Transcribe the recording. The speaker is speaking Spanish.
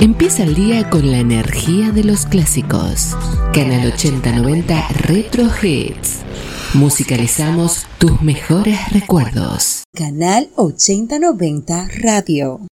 Empieza el día con la energía de los clásicos. Canal 8090 Retro Hits. Musicalizamos tus mejores recuerdos. Canal 8090 Radio.